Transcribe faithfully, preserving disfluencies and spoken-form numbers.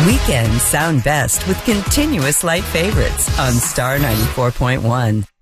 Weekends sound best with continuous light favorites on Star ninety-four point one.